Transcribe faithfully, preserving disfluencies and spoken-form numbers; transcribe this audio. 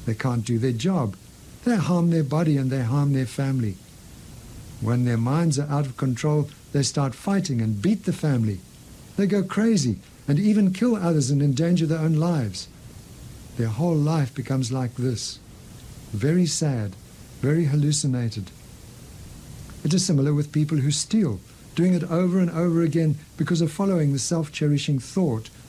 They can't do their job. They harm their body and they harm their family. When their minds are out of control, they start fighting and beat the family. They go crazy and even kill others and endanger their own lives. Their whole life becomes like this, very sad, very hallucinated. It is similar with people who steal, doing it over and over again because of following the self-cherishing thought